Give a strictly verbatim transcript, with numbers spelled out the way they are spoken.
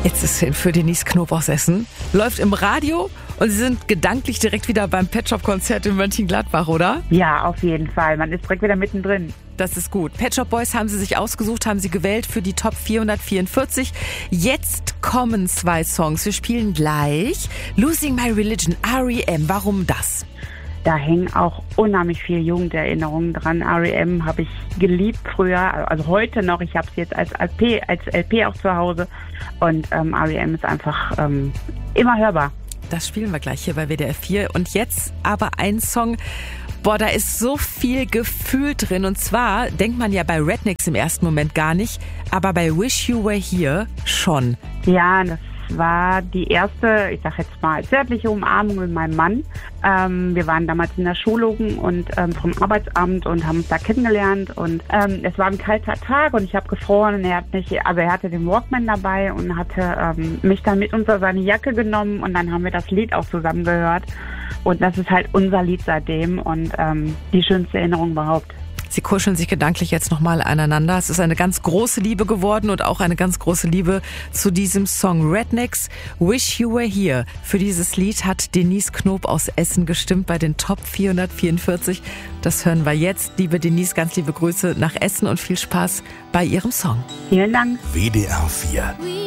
Jetzt ist Hin für Denise Knob aus Essen. Läuft im Radio und Sie sind gedanklich direkt wieder beim Pet Shop Konzert in Mönchengladbach, oder? Ja, auf jeden Fall. Man ist direkt wieder mittendrin. Das ist gut. Pet Shop Boys haben Sie sich ausgesucht, haben Sie gewählt für die Top vierhundertvierundvierzig. Jetzt kommen zwei Songs. Wir spielen gleich Losing My Religion, R E M. Warum das? Da hängen auch unheimlich viele Jugenderinnerungen dran. R E M habe ich geliebt früher, also heute noch. Ich habe es jetzt als L P, als L P auch zu Hause. Und ähm, R E M ist einfach ähm, immer hörbar. Das spielen wir gleich hier bei W D R vier. Und jetzt aber ein Song, boah, da ist so viel Gefühl drin. Und zwar denkt man ja bei Rednex im ersten Moment gar nicht, aber bei Wish You Were Here schon. Ja, das war die erste, ich sag jetzt mal, zärtliche Umarmung mit meinem Mann. Ähm, wir waren damals in der Schulung und ähm, vom Arbeitsamt und haben uns da kennengelernt und ähm, es war ein kalter Tag und ich habe gefroren und er hat mich, also er hatte den Walkman dabei und hatte ähm, mich dann mit unter seine Jacke genommen und dann haben wir das Lied auch zusammen gehört und das ist halt unser Lied seitdem und ähm, die schönste Erinnerung überhaupt. Sie kuscheln sich gedanklich jetzt nochmal aneinander. Es ist eine ganz große Liebe geworden und auch eine ganz große Liebe zu diesem Song Rednex, Wish You Were Here. Für dieses Lied hat Denise Knob aus Essen gestimmt bei den Top vierhundertvierundvierzig. Das hören wir jetzt. Liebe Denise, ganz liebe Grüße nach Essen und viel Spaß bei Ihrem Song. Vielen Dank. W D R vier